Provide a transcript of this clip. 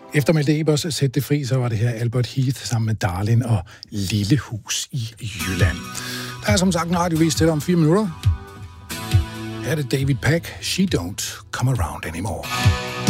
Efter Malte Ebers Sæt det fri, så var det her Albert Heath sammen med Darlin og Lille Hus i Jylland. Der er som sagt en radiovis til dig om 4 minutter. Her er det David Pack, She Don't Come Around Anymore.